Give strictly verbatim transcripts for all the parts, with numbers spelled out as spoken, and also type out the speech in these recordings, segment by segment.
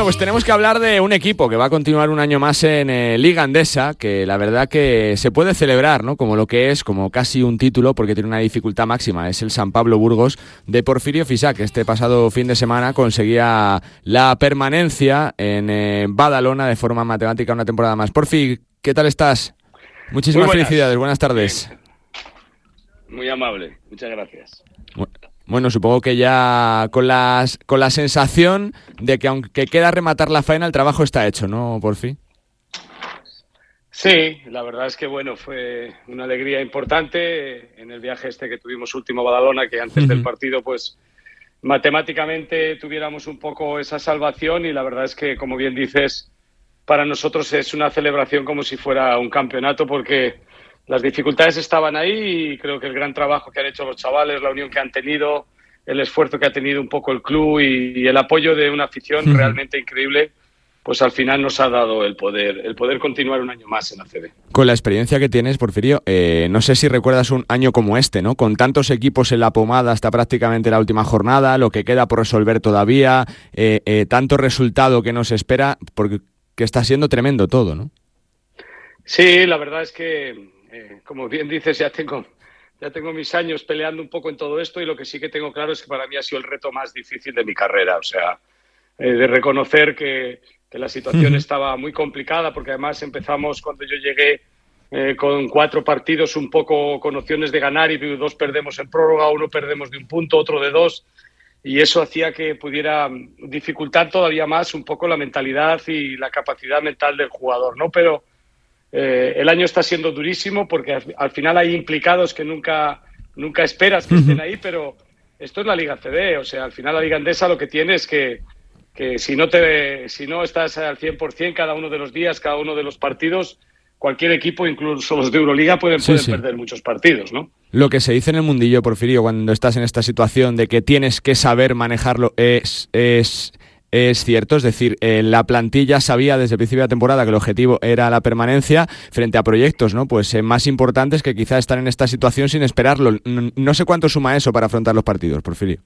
pues tenemos que hablar de un equipo que va a continuar un año más en eh, Liga Endesa, que la verdad que se puede celebrar, ¿no? Como lo que es, como casi un título, porque tiene una dificultad máxima. Es el San Pablo Burgos de Porfirio Fisac, que este pasado fin de semana conseguía la permanencia en eh, Badalona de forma matemática una temporada más. Porfi, ¿qué tal estás? Muchísimas felicidades, buenas tardes. Muy amable, muchas gracias. Bueno, supongo que ya con las con la sensación de que aunque queda rematar la faena, el trabajo está hecho, ¿no, Porfi? Sí, la verdad es que bueno, fue una alegría importante en el viaje este que tuvimos último a Badalona, que antes uh-huh. del partido pues matemáticamente tuviéramos un poco esa salvación, y la verdad es que, como bien dices, para nosotros es una celebración como si fuera un campeonato, porque las dificultades estaban ahí y creo que el gran trabajo que han hecho los chavales, la unión que han tenido, el esfuerzo que ha tenido un poco el club y, y el apoyo de una afición uh-huh. realmente increíble, pues al final nos ha dado el poder el poder continuar un año más en A C B. Con la experiencia que tienes, Porfirio, eh, no sé si recuerdas un año como este, ¿no? Con tantos equipos en la pomada hasta prácticamente la última jornada, lo que queda por resolver todavía, eh, eh, tanto resultado que nos espera, porque que está siendo tremendo todo, ¿no? Sí, la verdad es que Eh, como bien dices, ya tengo, ya tengo mis años peleando un poco en todo esto, y lo que sí que tengo claro es que para mí ha sido el reto más difícil de mi carrera. O sea, eh, de reconocer que, que la situación uh-huh. estaba muy complicada, porque además empezamos cuando yo llegué eh, con cuatro partidos un poco con opciones de ganar, y dos perdemos en prórroga, uno perdemos de un punto, otro de dos, y eso hacía que pudiera dificultar todavía más un poco la mentalidad y la capacidad mental del jugador, ¿no? Pero Eh, el año está siendo durísimo, porque al, al final hay implicados que nunca, nunca esperas que estén ahí, pero esto es la Liga C B, o sea, al final la Liga Endesa lo que tiene es que, que si no te, si no estás al cien por ciento cada uno de los días, cada uno de los partidos, cualquier equipo, incluso los de Euroliga, pueden, sí, pueden sí. perder muchos partidos, ¿no? Lo que se dice en el mundillo, Porfirio, cuando estás en esta situación de que tienes que saber manejarlo, es... es... Es cierto, es decir, eh, la plantilla sabía desde el principio de la temporada que el objetivo era la permanencia frente a proyectos, ¿no? Pues eh, más importantes que quizá estar en esta situación sin esperarlo. No, no sé cuánto suma eso para afrontar los partidos, Porfirio.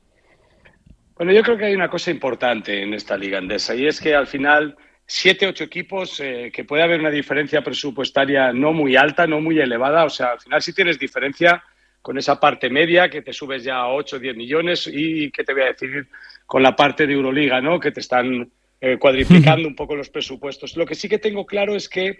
Bueno, yo creo que hay una cosa importante en esta Liga Endesa, y es que al final siete, ocho equipos, eh, que puede haber una diferencia presupuestaria no muy alta, no muy elevada. O sea, al final sí tienes diferencia con esa parte media, que te subes ya a ocho o diez millones, y que te voy a decir con la parte de Euroliga, ¿no? Que te están eh, cuadriplicando un poco los presupuestos. Lo que sí que tengo claro es que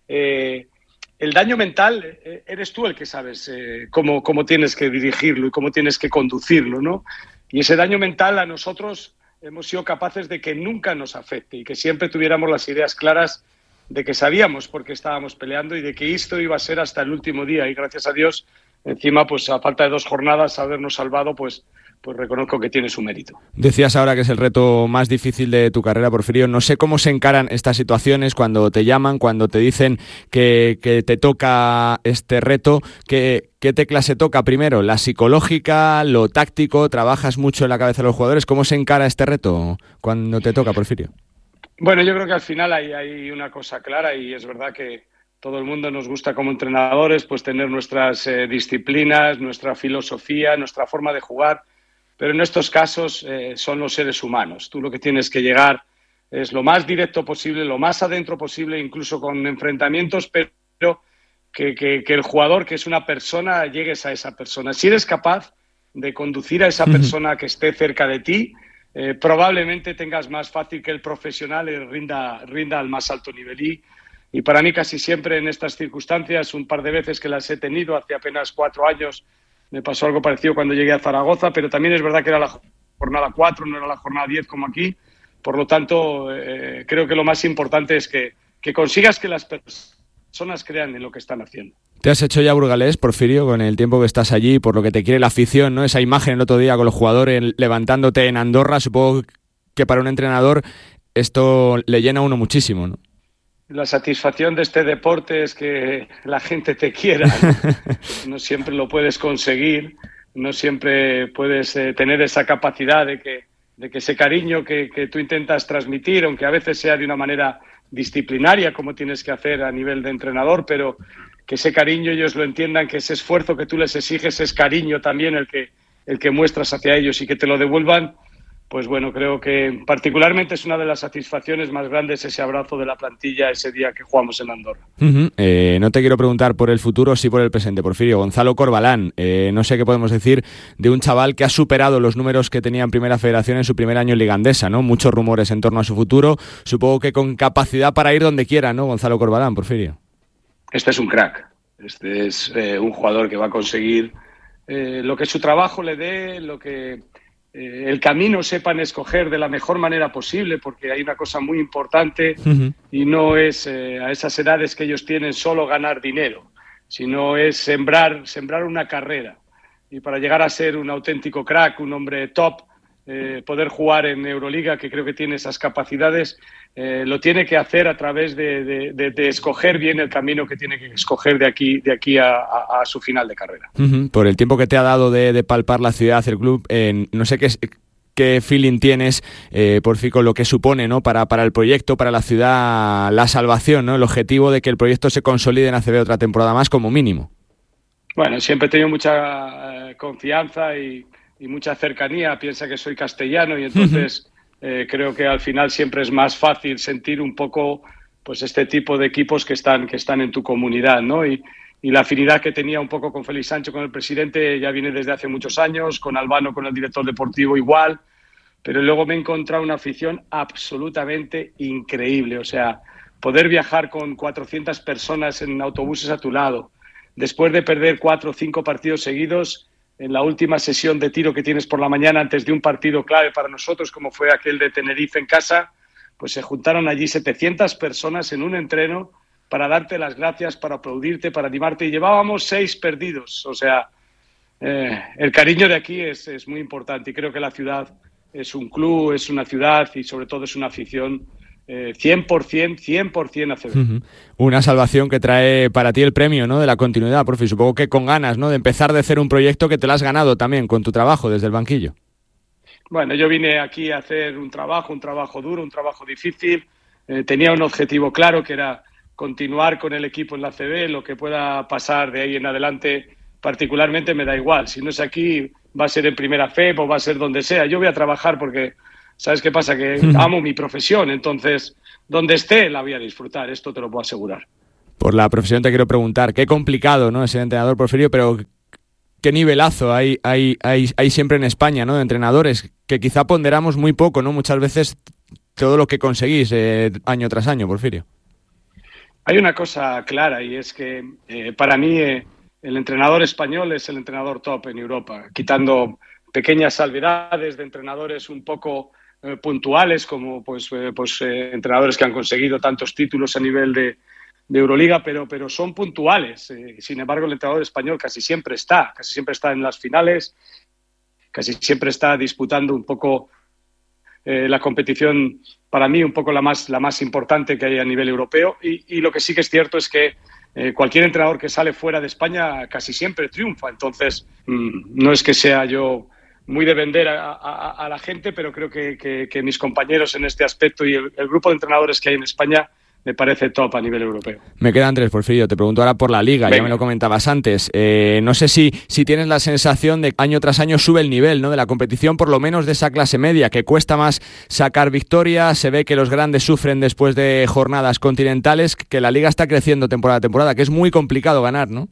eh, el daño mental eh, eres tú el que sabes eh, cómo, cómo tienes que dirigirlo y cómo tienes que conducirlo, ¿no? Y ese daño mental a nosotros hemos sido capaces de que nunca nos afecte, y que siempre tuviéramos las ideas claras de que sabíamos por qué estábamos peleando y de que esto iba a ser hasta el último día. Y gracias a Dios, encima, pues a falta de dos jornadas, habernos salvado, pues pues reconozco que tiene su mérito. Decías ahora que es el reto más difícil de tu carrera, Porfirio. No sé cómo se encaran estas situaciones cuando te llaman, cuando te dicen que, que te toca este reto. ¿Qué, qué tecla se toca primero? ¿La psicológica, lo táctico? ¿Trabajas mucho en la cabeza de los jugadores? ¿Cómo se encara este reto cuando te toca, Porfirio? Bueno, yo creo que al final hay, hay una cosa clara, y es verdad que todo el mundo nos gusta como entrenadores pues tener nuestras eh, disciplinas, nuestra filosofía, nuestra forma de jugar. Pero en estos casos eh, son los seres humanos. Tú lo que tienes que llegar es lo más directo posible, lo más adentro posible, incluso con enfrentamientos, pero que, que, que el jugador, que es una persona, llegues a esa persona. Si eres capaz de conducir a esa persona que esté cerca de ti, eh, probablemente tengas más fácil que el profesional y rinda, rinda al más alto nivel. Y, y para mí casi siempre en estas circunstancias, un par de veces que las he tenido, hace apenas cuatro años, me pasó algo parecido cuando llegué a Zaragoza, pero también es verdad que era la jornada cuatro, no era la jornada diez como aquí. Por lo tanto, eh, creo que lo más importante es que, que consigas que las personas crean en lo que están haciendo. ¿Te has hecho ya burgalés, Porfirio, con el tiempo que estás allí, por lo que te quiere la afición, ¿no? Esa imagen el otro día con los jugadores levantándote en Andorra, supongo que para un entrenador esto le llena a uno muchísimo, ¿no? La satisfacción de este deporte es que la gente te quiera. No siempre lo puedes conseguir, no siempre puedes eh, tener esa capacidad de que, de que ese cariño que, que tú intentas transmitir, aunque a veces sea de una manera disciplinaria, como tienes que hacer a nivel de entrenador, pero que ese cariño ellos lo entiendan, que ese esfuerzo que tú les exiges es cariño también el que, el que muestras hacia ellos, y que te lo devuelvan, pues bueno, creo que particularmente es una de las satisfacciones más grandes ese abrazo de la plantilla ese día que jugamos en Andorra. Uh-huh. Eh, no te quiero preguntar por el futuro, sí por el presente, Porfirio. Gonzalo Corbalán, eh, no sé qué podemos decir de un chaval que ha superado los números que tenía en Primera Federación en su primer año en Liga Endesa, ¿no? Muchos rumores en torno a su futuro, supongo que con capacidad para ir donde quiera, ¿no? Gonzalo Corbalán, Porfirio. Este es un crack, este es eh, un jugador que va a conseguir eh, lo que su trabajo le dé, lo que eh, el camino sepan escoger de la mejor manera posible, porque hay una cosa muy importante uh-huh. y no es eh, a esas edades que ellos tienen solo ganar dinero, sino es sembrar, sembrar una carrera. Y para llegar a ser un auténtico crack, un hombre top, eh, poder jugar en Euroliga, que creo que tiene esas capacidades, eh, lo tiene que hacer a través de, de, de, de escoger bien el camino que tiene que escoger de aquí, de aquí a, a, a su final de carrera. Uh-huh. Por el tiempo que te ha dado de, de palpar la ciudad, el club, eh, no sé qué, qué feeling tienes, eh, Porfi, con lo que supone, ¿no? para, para el proyecto, para la ciudad, la salvación, ¿no? El objetivo de que el proyecto se consolide en A C B otra temporada más como mínimo. Bueno, siempre he tenido mucha eh, confianza y, y mucha cercanía. Piensa que soy castellano y entonces uh-huh. eh, creo que al final siempre es más fácil sentir un poco pues este tipo de equipos que están, que están en tu comunidad, ¿no? Y, y la afinidad que tenía un poco con Félix Sancho, con el presidente, ya viene desde hace muchos años, con Albano, con el director deportivo igual, pero luego me he encontrado una afición absolutamente increíble. O sea, poder viajar con cuatrocientas personas en autobuses a tu lado, después de perder cuatro o cinco partidos seguidos, en la última sesión de tiro que tienes por la mañana antes de un partido clave para nosotros, como fue aquel de Tenerife en casa, pues se juntaron allí setecientas personas en un entreno para darte las gracias, para aplaudirte, para animarte. Y llevábamos seis perdidos. O sea, eh, el cariño de aquí es, es muy importante. Y creo que la ciudad es un club, es una ciudad y sobre todo es una afición Eh, cien por ciento, cien por ciento A C B. Uh-huh. Una salvación que trae para ti el premio, ¿no? De la continuidad, profe. Supongo que con ganas, ¿no? De empezar de hacer un proyecto que te lo has ganado también con tu trabajo desde el banquillo. Bueno, yo vine aquí a hacer un trabajo, un trabajo duro, un trabajo difícil. Eh, tenía un objetivo claro que era continuar con el equipo en la A C B. Lo que pueda pasar de ahí en adelante, particularmente me da igual. Si no es aquí, va a ser en Primera F E P o va a ser donde sea. Yo voy a trabajar porque ¿sabes qué pasa? Que amo mi profesión, entonces donde esté la voy a disfrutar, esto te lo puedo asegurar. Por la profesión te quiero preguntar, qué complicado, ¿no? Ser entrenador, Porfirio, pero qué nivelazo hay, hay, hay, hay siempre en España, ¿no? De entrenadores, que quizá ponderamos muy poco, ¿no? Muchas veces todo lo que conseguís eh, año tras año, Porfirio. Hay una cosa clara y es que eh, para mí eh, el entrenador español es el entrenador top en Europa, quitando pequeñas salvedades de entrenadores un poco Eh, puntuales como pues, eh, pues eh, entrenadores que han conseguido tantos títulos a nivel de, de Euroliga, pero, pero son puntuales. Eh, sin embargo, el entrenador español casi siempre está, casi siempre está en las finales, casi siempre está disputando un poco eh, la competición, para mí, un poco la más, la más importante que hay a nivel europeo. Y, y lo que sí que es cierto es que eh, cualquier entrenador que sale fuera de España casi siempre triunfa. Entonces, mmm, no es que sea yo muy de vender a, a, a la gente, pero creo que, que, que mis compañeros en este aspecto y el, el grupo de entrenadores que hay en España me parece top a nivel europeo. Me quedan tres, Porfirio. Te pregunto ahora por la Liga. Venga. Ya me lo comentabas antes. Eh, no sé si, si tienes la sensación de que año tras año sube el nivel, ¿no? De la competición, por lo menos de esa clase media, que cuesta más sacar victorias. Se ve que los grandes sufren después de jornadas continentales, que la Liga está creciendo temporada a temporada, que es muy complicado ganar, ¿no?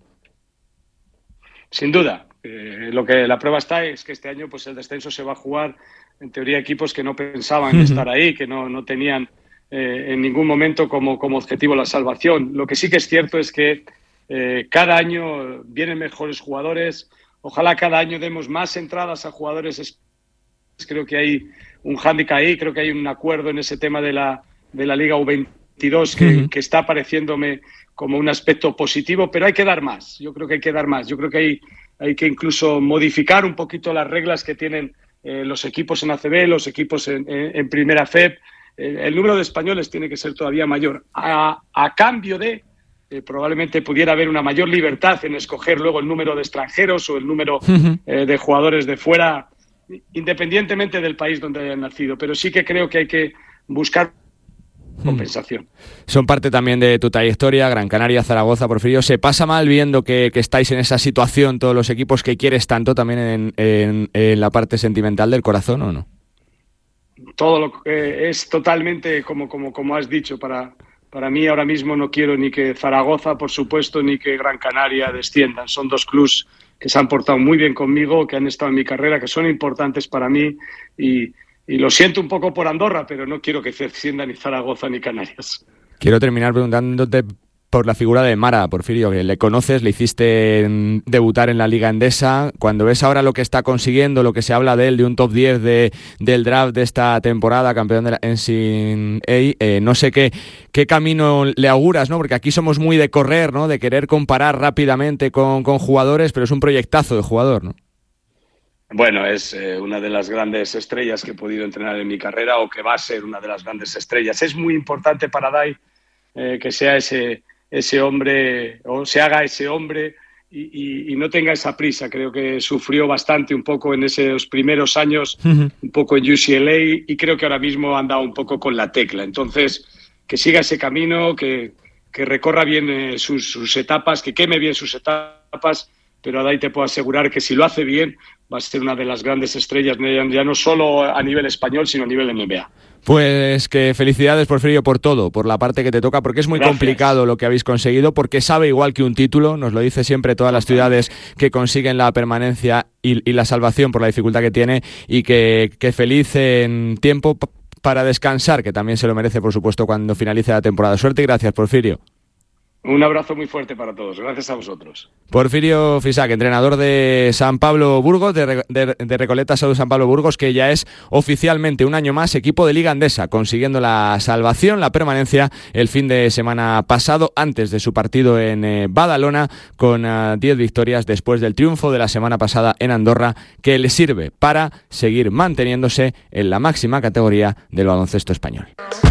Sin duda. Eh, lo que la prueba está es que este año pues el descenso se va a jugar en teoría equipos que no pensaban estar ahí, que no, no tenían eh, en ningún momento como, como objetivo la salvación. Lo que sí que es cierto es que eh, cada año vienen mejores jugadores, ojalá cada año demos más entradas a jugadores. Creo que hay un hándicap ahí, creo que hay un acuerdo en ese tema de la, de la Liga U veintidós que, uh-huh. que está pareciéndome como un aspecto positivo, pero hay que dar más, yo creo que hay que dar más, yo creo que hay Hay que incluso modificar un poquito las reglas que tienen eh, los equipos en A C B, los equipos en, en, en Primera F E P. Eh, el número de españoles tiene que ser todavía mayor. A, a cambio de, eh, probablemente pudiera haber una mayor libertad en escoger luego el número de extranjeros o el número eh, de jugadores de fuera, independientemente del país donde hayan nacido. Pero sí que creo que hay que buscar compensación. Son parte también de tu trayectoria, Gran Canaria, Zaragoza, Porfirio. ¿Se pasa mal viendo que, que estáis en esa situación todos los equipos que quieres tanto también en, en, en la parte sentimental del corazón o no? todo lo que es totalmente como, como, como has dicho. Para, para mí ahora mismo no quiero ni que Zaragoza, por supuesto, ni que Gran Canaria desciendan. Son dos clubs que se han portado muy bien conmigo, que han estado en mi carrera, que son importantes para mí y, y lo siento un poco por Andorra, pero no quiero que descienda ni Zaragoza ni Canarias. Quiero terminar preguntándote por la figura de Mara, Porfirio, que le conoces, le hiciste debutar en la Liga Endesa. Cuando ves ahora lo que está consiguiendo, lo que se habla de él, de un top diez de, del draft de esta temporada, campeón de la N C A A, eh, no sé qué, qué camino le auguras, ¿no? Porque aquí somos muy de correr, ¿no? De querer comparar rápidamente con, con jugadores, pero es un proyectazo de jugador, ¿no? Bueno, es eh, una de las grandes estrellas que he podido entrenar en mi carrera, o que va a ser una de las grandes estrellas. Es muy importante para Dai eh, que sea ese... ese hombre, o se haga ese hombre y, y, y no tenga esa prisa. Creo que sufrió bastante un poco en esos primeros años, uh-huh. un poco en U C L A, y creo que ahora mismo han dado un poco con la tecla. Entonces, que siga ese camino, que, que recorra bien eh, sus, sus etapas, que queme bien sus etapas, pero Adai te puedo asegurar que si lo hace bien va a ser una de las grandes estrellas, ya no solo a nivel español, sino a nivel N B A. Pues que felicidades, Porfirio, por todo, por la parte que te toca, porque es muy Gracias. complicado lo que habéis conseguido, porque sabe igual que un título, nos lo dice siempre todas las ciudades que consiguen la permanencia y, y la salvación por la dificultad que tiene, y que, que feliz en tiempo p- para descansar, que también se lo merece, por supuesto, cuando finalice la temporada. Suerte y gracias, Porfirio. Un abrazo muy fuerte para todos. Gracias a vosotros. Porfirio Fisac, entrenador de San Pablo Burgos, de, de, de Recoleta Salud San Pablo Burgos, que ya es oficialmente un año más equipo de Liga Endesa, consiguiendo la salvación, la permanencia el fin de semana pasado, antes de su partido en eh, Badalona, con diez uh, victorias después del triunfo de la semana pasada en Andorra, que le sirve para seguir manteniéndose en la máxima categoría del baloncesto español.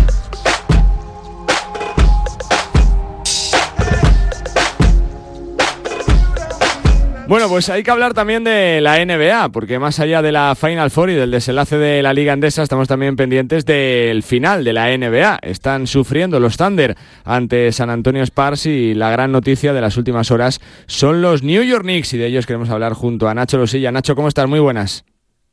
Bueno, pues hay que hablar también de la N B A, porque más allá de la Final Four y del desenlace de la Liga Endesa, estamos también pendientes del final de la N B A. Están sufriendo los Thunder ante San Antonio Spurs, y la gran noticia de las últimas horas son los New York Knicks, y de ellos queremos hablar junto a Nacho Losilla. Nacho, ¿cómo estás? Muy buenas.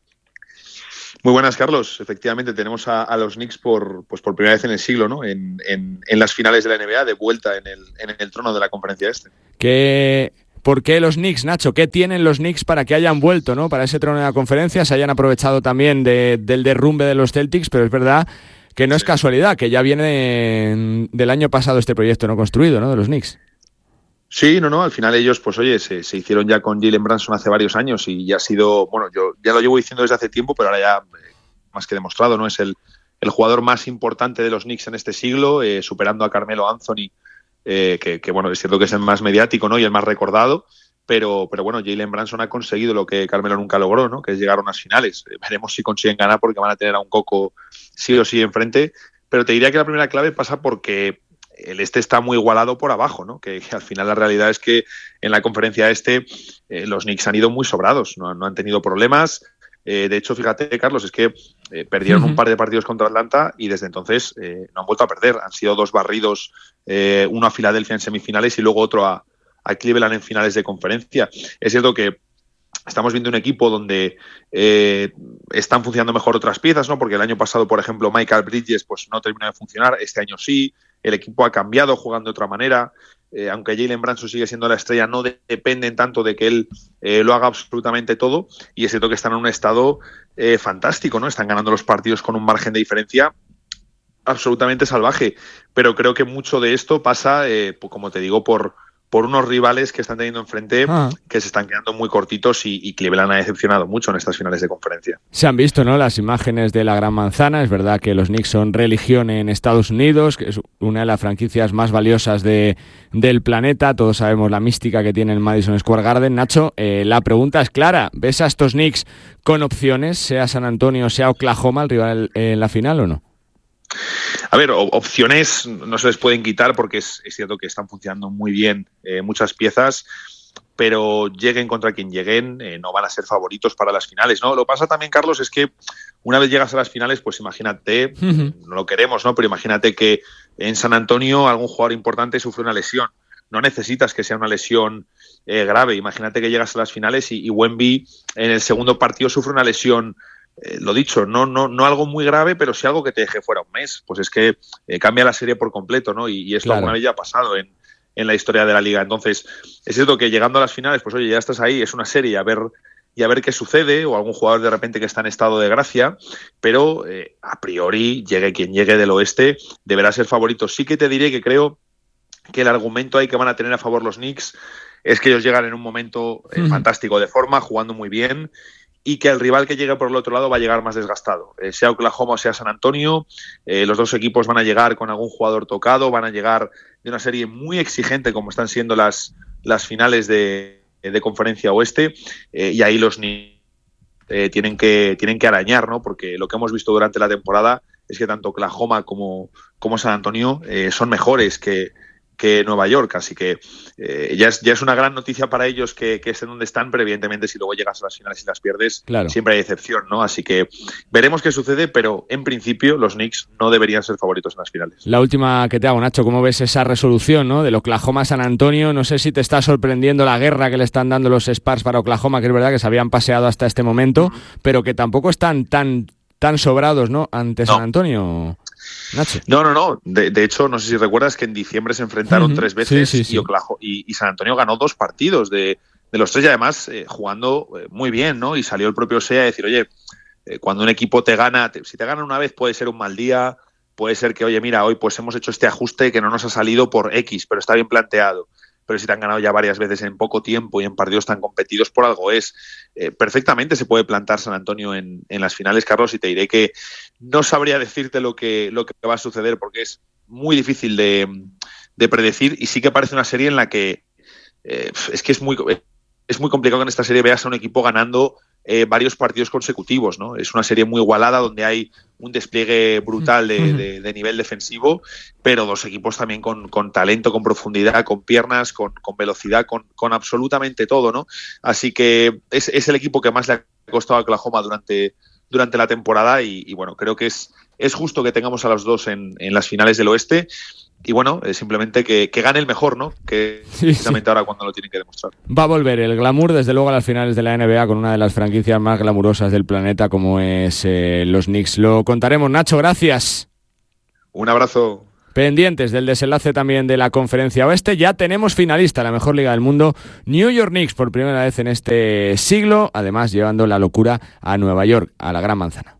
Muy buenas, Carlos. Efectivamente, tenemos a, a los Knicks por, pues por primera vez en el siglo, ¿no? En, en, en las finales de la N B A, de vuelta en el, en el trono de la conferencia este. ¿Qué... ¿Por qué los Knicks, Nacho? ¿Qué tienen los Knicks para que hayan vuelto, ¿no? Para ese trono de la conferencia? Se hayan aprovechado también de, del derrumbe de los Celtics, pero es verdad que no es casualidad, que ya viene del año pasado este proyecto no construido, ¿no? De los Knicks. Sí, no, no, al final ellos, pues oye, se, se hicieron ya con Jalen Brunson hace varios años, y ya ha sido, bueno, yo ya lo llevo diciendo desde hace tiempo, pero ahora ya eh, más que demostrado, ¿no? Es el, el jugador más importante de los Knicks en este siglo, eh, superando a Carmelo Anthony, Eh, que, que bueno, es cierto que es el más mediático, ¿no? Y el más recordado, pero, pero bueno, Jalen Brunson ha conseguido lo que Carmelo nunca logró, ¿no? Que es llegar a unas finales. Eh, veremos si consiguen ganar, porque van a tener a un Coco sí o sí enfrente, pero te diría que la primera clave pasa porque el este está muy igualado por abajo, ¿no? Que, que al final la realidad es que en la conferencia este eh, los Knicks han ido muy sobrados, no, no han tenido problemas. Eh, de hecho, fíjate, Carlos, es que eh, perdieron uh-huh. un par de partidos contra Atlanta, y desde entonces eh, no han vuelto a perder. Han sido dos barridos, eh, uno a Filadelfia en semifinales y luego otro a, a Cleveland en finales de conferencia. Es cierto que estamos viendo un equipo donde eh, están funcionando mejor otras piezas, ¿no? Porque el año pasado, por ejemplo, Michael Bridges pues no terminó de funcionar. Este año sí. El equipo ha cambiado, jugando de otra manera. Eh, aunque Jalen Brunson sigue siendo la estrella, no de- dependen tanto de que él eh, lo haga absolutamente todo, y es cierto que están en un estado eh, fantástico, ¿no? Están ganando los partidos con un margen de diferencia absolutamente salvaje, pero creo que mucho de esto pasa, eh, pues, como te digo, por, por unos rivales que están teniendo enfrente ah. que se están quedando muy cortitos, y, y Cleveland ha decepcionado mucho en estas finales de conferencia. Se han visto, ¿no?, las imágenes de la Gran Manzana. Es verdad que los Knicks son religión en Estados Unidos, que es una de las franquicias más valiosas de, del planeta. Todos sabemos la mística que tiene el Madison Square Garden. Nacho, eh, la pregunta es clara. ¿Ves a estos Knicks con opciones, sea San Antonio, sea Oklahoma, el rival en la final, o no? A ver, opciones no se les pueden quitar, porque es, es cierto que están funcionando muy bien eh, muchas piezas, pero lleguen contra quien lleguen, eh, no van a ser favoritos para las finales, ¿no? Lo que pasa también, Carlos, es que una vez llegas a las finales, pues imagínate, uh-huh. no lo queremos, ¿no? Pero imagínate que en San Antonio algún jugador importante sufre una lesión. No necesitas que sea una lesión eh, grave. Imagínate que llegas a las finales y, y Wemby en el segundo partido sufre una lesión eh, lo dicho, no, no, no algo muy grave, pero sí algo que te deje fuera un mes. Pues es que eh, cambia la serie por completo, ¿no? Y, y esto claro. alguna vez ya ha pasado en, en la historia de la Liga. Entonces, es cierto que llegando a las finales, pues oye, ya estás ahí, es una serie, a ver... y a ver qué sucede, o algún jugador de repente que está en estado de gracia, pero eh, a priori, llegue quien llegue del oeste, deberá ser favorito. Sí que te diré que creo que el argumento ahí que van a tener a favor los Knicks es que ellos llegan en un momento eh, mm. fantástico de forma, jugando muy bien, y que el rival que llegue por el otro lado va a llegar más desgastado. Eh, sea Oklahoma o sea San Antonio, eh, los dos equipos van a llegar con algún jugador tocado, van a llegar de una serie muy exigente como están siendo las, las finales de de conferencia oeste, eh, y ahí los Knicks eh, tienen que tienen que arañar, ¿no? Porque lo que hemos visto durante la temporada es que tanto Oklahoma como, como San Antonio eh, son mejores que, que Nueva York, así que eh, ya, es, ya es una gran noticia para ellos que, que estén donde están, pero evidentemente si luego llegas a las finales y las pierdes, claro. siempre hay excepción, ¿no? Así que veremos qué sucede, pero en principio los Knicks no deberían ser favoritos en las finales. La última que te hago, Nacho, ¿cómo ves esa resolución, ¿no? Del Oklahoma San Antonio? No sé si te está sorprendiendo la guerra que le están dando los Spurs para Oklahoma, que es verdad que se habían paseado hasta este momento, uh-huh. pero que tampoco están tan, tan sobrados, ¿no? Ante no. San Antonio. Nacho. No, no, no. De, de hecho, no sé si recuerdas que en diciembre se enfrentaron uh-huh. tres veces sí, sí, sí. Y, Oklahoma, y, y San Antonio ganó dos partidos de, de los tres y además eh, jugando eh, muy bien, ¿no? Y salió el propio S E A a decir, oye, eh, cuando un equipo te gana, te, si te ganan una vez puede ser un mal día, puede ser que, oye, mira, hoy pues hemos hecho este ajuste que no nos ha salido por X, pero está bien planteado. Pero si te han ganado ya varias veces en poco tiempo y en partidos tan competidos, por algo es. Eh, perfectamente se puede plantar San Antonio en, en las finales, Carlos, y te diré que no sabría decirte lo que, lo que va a suceder porque es muy difícil de, de predecir y sí que parece una serie en la que eh, es que es muy, es muy complicado que en esta serie veas a un equipo ganando eh, varios partidos consecutivos, ¿no? Es una serie muy igualada donde hay un despliegue brutal de, de, de nivel defensivo, pero dos equipos también con, con talento, con profundidad, con piernas, con, con velocidad, con, con absolutamente todo, ¿no? Así que es, es el equipo que más le ha costado a Oklahoma durante, durante la temporada y, y bueno, creo que es, es justo que tengamos a los dos en, en las finales del oeste. Y bueno, eh, simplemente que, que gane el mejor, ¿no? Que sí, precisamente sí. ahora cuando lo tienen que demostrar. Va a volver el glamour, desde luego, a las finales de la N B A con una de las franquicias más glamurosas del planeta como es eh, los Knicks. Lo contaremos, Nacho, gracias. Un abrazo. Pendientes del desenlace también de la Conferencia Oeste, ya tenemos finalista, la mejor liga del mundo, New York Knicks, por primera vez en este siglo, además llevando la locura a Nueva York, a la Gran Manzana.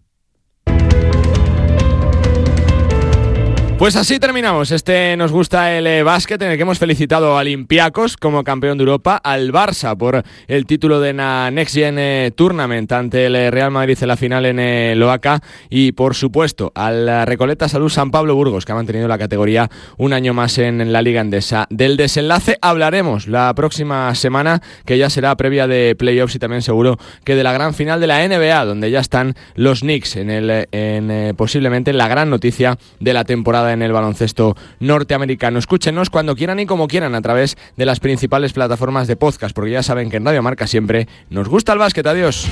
Pues así terminamos. Este Nos Gusta el eh, Básquet, en el que hemos felicitado a Olympiacos como campeón de Europa, al Barça por el título de la Next Gen eh, Tournament ante el eh, Real Madrid en la final en eh, Loaca y, por supuesto, al Recoleta Salud San Pablo Burgos, que ha mantenido la categoría un año más en, en la Liga Endesa. Del desenlace hablaremos la próxima semana, que ya será previa de playoffs y también seguro que de la gran final de la N B A, donde ya están los Knicks en el en eh, posiblemente la gran noticia de la temporada en el baloncesto norteamericano. Escúchenos cuando quieran y como quieran a través de las principales plataformas de podcast, porque ya saben que en Radio Marca siempre nos gusta el básquet. Adiós.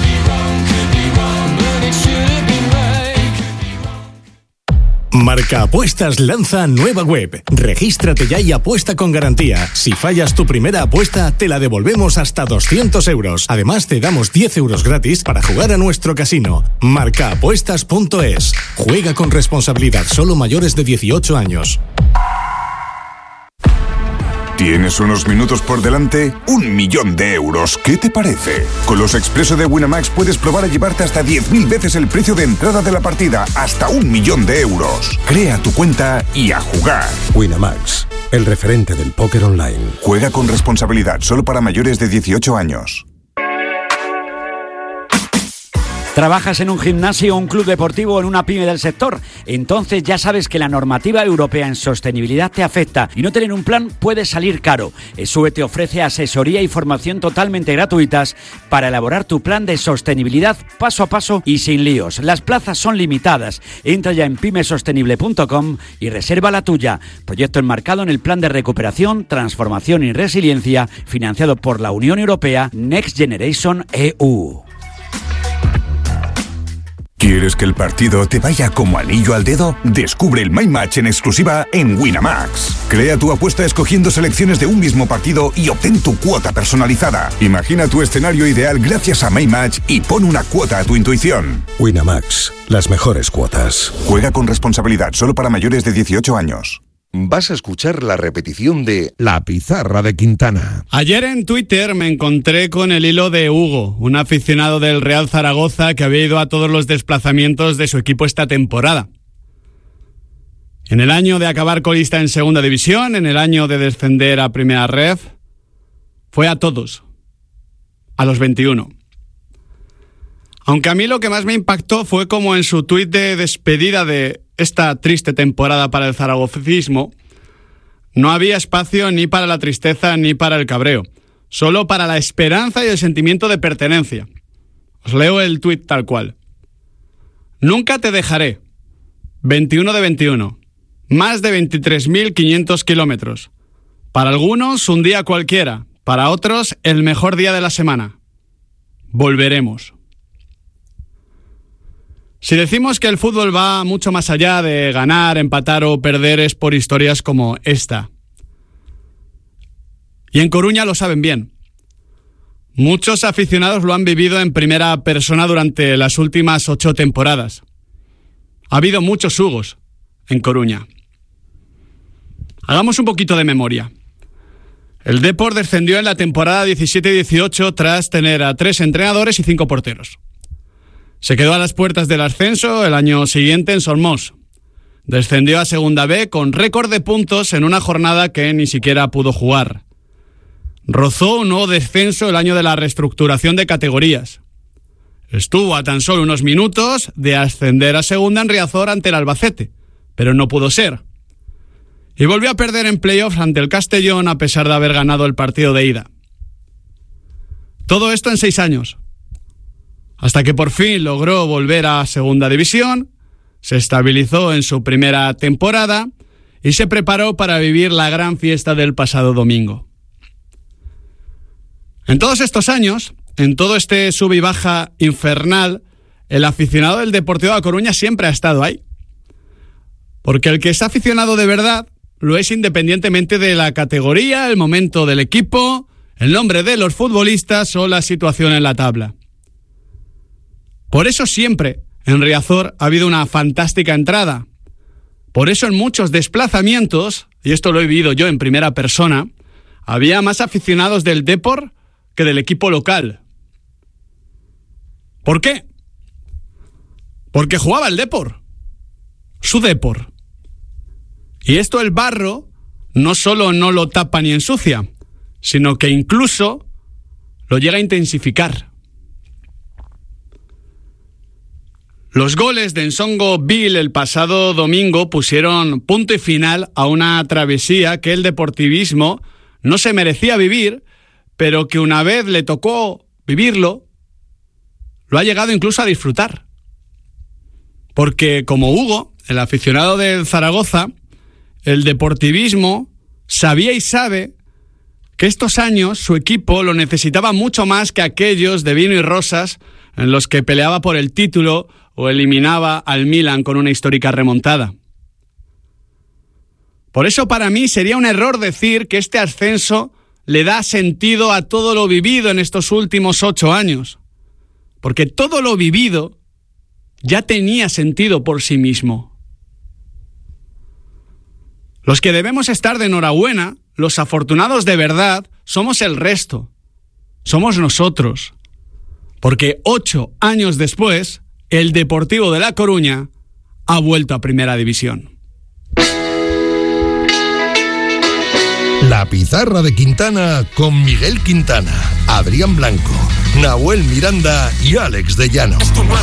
Marca Apuestas lanza nueva web. Regístrate ya y apuesta con garantía. Si fallas tu primera apuesta, te la devolvemos hasta doscientos euros. Además, te damos diez euros gratis para jugar a nuestro casino. marca apuestas punto es. Juega con responsabilidad. Solo mayores de dieciocho años. ¿Tienes unos minutos por delante? Un millón de euros. ¿Qué te parece? Con los Expreso de Winamax puedes probar a llevarte hasta diez mil veces el precio de entrada de la partida. Hasta un millón de euros. Crea tu cuenta y a jugar. Winamax, el referente del póker online. Juega con responsabilidad. Solo para mayores de dieciocho años. ¿Trabajas en un gimnasio, un club deportivo o en una pyme del sector? Entonces ya sabes que la normativa europea en sostenibilidad te afecta y no tener un plan puede salir caro. ESUE te ofrece asesoría y formación totalmente gratuitas para elaborar tu plan de sostenibilidad paso a paso y sin líos. Las plazas son limitadas. Entra ya en pymesostenible punto com y reserva la tuya. Proyecto enmarcado en el Plan de Recuperación, Transformación y Resiliencia financiado por la Unión Europea Next Generation E U. ¿Quieres que el partido te vaya como anillo al dedo? Descubre el My Match en exclusiva en Winamax. Crea tu apuesta escogiendo selecciones de un mismo partido y obtén tu cuota personalizada. Imagina tu escenario ideal gracias a My Match y pon una cuota a tu intuición. Winamax, las mejores cuotas. Juega con responsabilidad, solo para mayores de dieciocho años. Vas a escuchar la repetición de La Pizarra de Quintana. Ayer en Twitter me encontré con el hilo de Hugo, un aficionado del Real Zaragoza que había ido a todos los desplazamientos de su equipo esta temporada. En el año de acabar colista en segunda división, en el año de descender a primera ref, fue a todos, a los veintiuno. Aunque a mí lo que más me impactó fue como en su tuit de despedida de esta triste temporada para el zaragozismo, no había espacio ni para la tristeza ni para el cabreo, solo para la esperanza y el sentimiento de pertenencia. Os leo el tuit tal cual. Nunca te dejaré. veintiuno de veintiuno. Más de veintitrés mil quinientos kilómetros. Para algunos un día cualquiera, para otros el mejor día de la semana. Volveremos. Si decimos que el fútbol va mucho más allá de ganar, empatar o perder, es por historias como esta. Y en Coruña lo saben bien. Muchos aficionados lo han vivido en primera persona durante las últimas ocho temporadas. Ha habido muchos Hugos en Coruña. Hagamos un poquito de memoria. El Depor descendió en la temporada diecisiete dieciocho tras tener a tres entrenadores y cinco porteros. Se quedó a las puertas del ascenso el año siguiente en Somos. Descendió a Segunda B con récord de puntos en una jornada que ni siquiera pudo jugar. Rozó un nuevo descenso el año de la reestructuración de categorías. Estuvo a tan solo unos minutos de ascender a Segunda en Riazor ante el Albacete, pero no pudo ser. Y volvió a perder en playoffs ante el Castellón a pesar de haber ganado el partido de ida. Todo esto en seis años. Hasta que por fin logró volver a Segunda División, se estabilizó en su primera temporada y se preparó para vivir la gran fiesta del pasado domingo. En todos estos años, en todo este sub y baja infernal, el aficionado del Deportivo de A Coruña siempre ha estado ahí. Porque el que es aficionado de verdad lo es independientemente de la categoría, el momento del equipo, el nombre de los futbolistas o la situación en la tabla. Por eso siempre en Riazor ha habido una fantástica entrada. Por eso en muchos desplazamientos, y esto lo he vivido yo en primera persona, había más aficionados del Depor que del equipo local. ¿Por qué? Porque jugaba el Depor, su Depor. Y esto el barro no solo no lo tapa ni ensucia, sino que incluso lo llega a intensificar. Los goles de Ensongo Bill el pasado domingo pusieron punto y final a una travesía que el deportivismo no se merecía vivir, pero que una vez le tocó vivirlo, lo ha llegado incluso a disfrutar. Porque como Hugo, el aficionado del Zaragoza, el deportivismo sabía y sabe que estos años su equipo lo necesitaba mucho más que aquellos de vino y rosas en los que peleaba por el título o eliminaba al Milan con una histórica remontada. Por eso para mí sería un error decir que este ascenso le da sentido a todo lo vivido en estos últimos ocho años, porque todo lo vivido ya tenía sentido por sí mismo. Los que debemos estar de enhorabuena, los afortunados de verdad, somos el resto, somos nosotros, porque ocho años después, el Deportivo de La Coruña ha vuelto a Primera División. La Pizarra de Quintana con Miguel Quintana, Adrián Blanco, Nahuel Miranda y Alex de Llano.